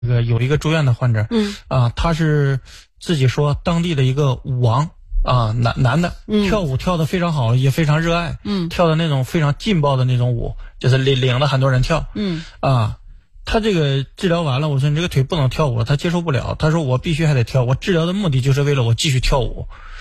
有一个住院的患者，他是自己说当地的一个舞王啊，男的，跳舞跳得非常好，也非常热爱，跳的那种非常劲爆的那种舞，就是领了很多人跳，他这个治疗完了，我说你这个腿不能跳舞了，他接受不了，他说我必须还得跳，我治疗的目的就是为了我继续跳舞。